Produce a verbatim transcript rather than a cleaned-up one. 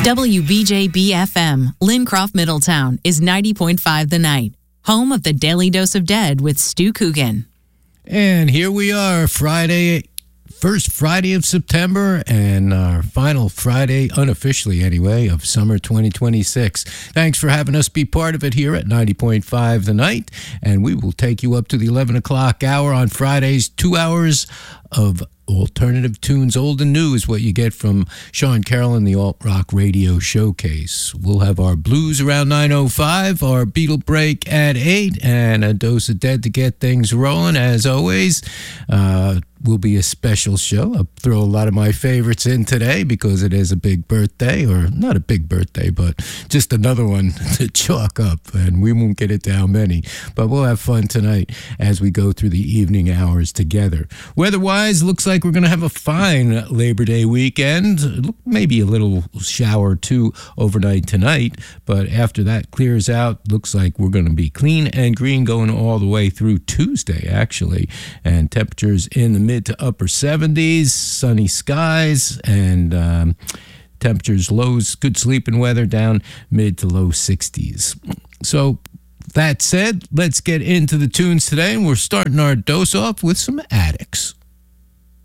W B J B F M, Lincroft, Middletown, is ninety point five The Night, home of the Daily Dose of Dead with Stu Coogan. And here we are, Friday, first Friday of September, and our final Friday, unofficially anyway, of summer twenty twenty-six. Thanks for having us be part of it here at ninety point five The Night, and we will take you up to the eleven o'clock hour on Fridays, two hours of alternative tunes, old and new, is what you get from Sean Carroll and the Alt Rock Radio Showcase. We'll have our blues around nine oh five, our Beatle break at eight, and a dose of Dead to get things rolling. As always, uh, will be a special show. I'll throw a lot of my favorites in today because it is a big birthday, or not a big birthday, but just another one to chalk up, and we won't get into how many, but we'll have fun tonight as we go through the evening hours together. Weather-wise, looks like we're going to have a fine Labor Day weekend, maybe a little shower or two overnight tonight, but after that clears out, looks like we're going to be clean and green going all the way through Tuesday, actually, and temperatures in the mid to upper seventies, sunny skies, and um, temperatures lows, good sleeping weather down mid to low sixties. So that said, let's get into the tunes today, and we're starting our dose off with some Addicts.